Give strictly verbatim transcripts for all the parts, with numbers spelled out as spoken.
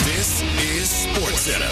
This is SportsCenter.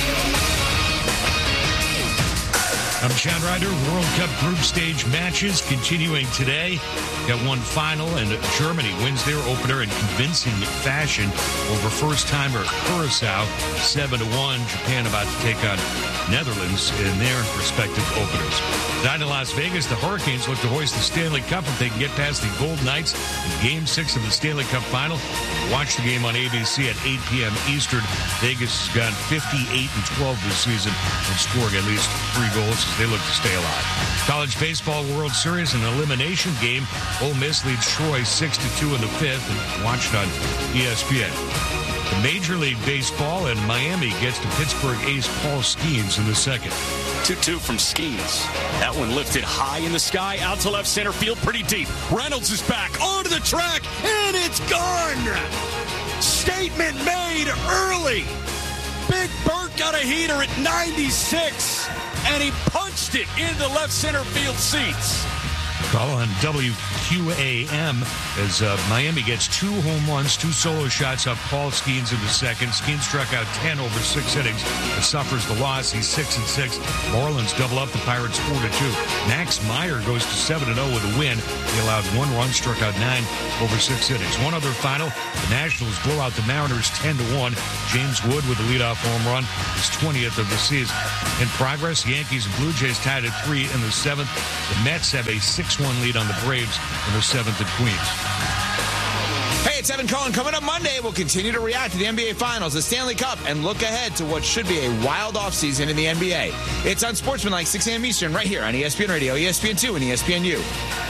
I'm Chad Ryder. World Cup group stage matches continuing today. Got one final, and Germany wins their opener in convincing fashion over first-timer Curacao, seven to one. Japan about to take on Netherlands in their respective openers. Down in Las Vegas, the Hurricanes look to hoist the Stanley Cup if they can get past the Golden Knights in Game six of the Stanley Cup Final. Watch the game on A B C at eight p.m. Eastern. Vegas has gone fifty-eight and twelve this season and scoring at least three goals as they look to stay alive. College Baseball World Series, an elimination game. Ole Miss leads Troy six to two in the fifth, and watch it on E S P N. The Major League Baseball, and Miami gets to Pittsburgh ace Paul Skeens in the second. two two from Skeens. That one lifted high in the sky, out to left center field, pretty deep. Reynolds is back onto the track, and it's gone. Statement made early. Big Bert got a heater at ninety-six, and he punched it into left center field seats. Call on W Q A M as uh, Miami gets two home runs, two solo shots off Paul Skeens in the second. Skeens struck out ten over six innings and suffers the loss. He's six and six. Marlins double up the Pirates four to two. Max Meyer goes to seven and oh with a win. He allowed one run, struck out nine over six innings. One other final, the Nationals blow out the Mariners ten to one. James Wood with a leadoff home run, his twentieth of the season. In progress, Yankees and Blue Jays tied at three in the seventh. The Mets have a six one lead on the Braves in the seventh at Queens. Hey, it's Evan Cohen. Coming up Monday, we'll continue to react to the N B A Finals, the Stanley Cup, and look ahead to what should be a wild offseason in the N B A. It's on Sportsmanlike, six a.m. Eastern, right here on E S P N Radio, E S P N two, and E S P N U.